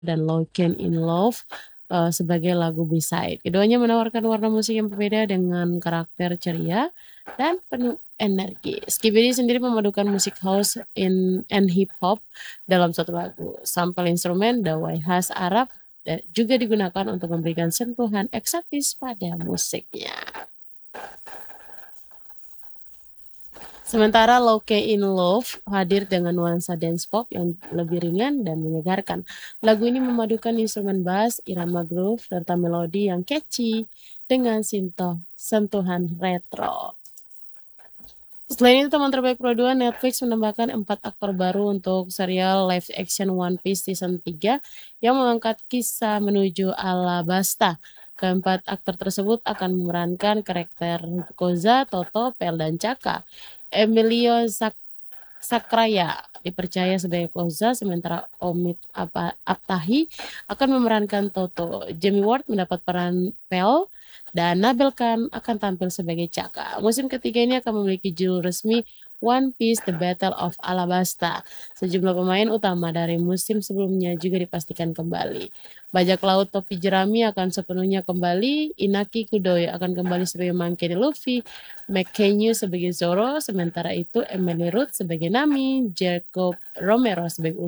dan Locked in Love, sebagai lagu B-side. Keduanya menawarkan warna musik yang berbeda dengan karakter ceria dan penuh energi. Skibidi sendiri memadukan musik house and hip hop dalam satu lagu. Sampel instrumen dawai khas Arab juga digunakan untuk memberikan sentuhan eksotis pada musiknya. Sementara Loke in Love hadir dengan nuansa dance pop yang lebih ringan dan menyegarkan. Lagu ini memadukan instrumen bass, irama groove, serta melodi yang catchy dengan sentuhan retro. Selain itu, teman terbaik Pro 2, Netflix menambahkan 4 aktor baru untuk serial live action One Piece Season 3 yang mengangkat kisah menuju Alabasta. Keempat aktor tersebut akan memerankan karakter Koza, Toto, Pel, dan Chaka. Emilio Sakraya dipercaya sebagai Koza, sementara Omid Aptahi akan memerankan Toto. Jamie Ward mendapat peran Pel, dan Nabil Khan akan tampil sebagai Chaka. Musim ketiga ini akan memiliki judul resmi One Piece The Battle of Alabasta. Sejumlah pemain utama dari musim sebelumnya juga dipastikan kembali. Bajak laut topi jerami akan sepenuhnya kembali. Inaki Kudoy akan kembali sebagai Monkey D. Luffy, McKenzie sebagai Zoro, sementara itu Emily Root sebagai Nami, Jacob Romero sebagai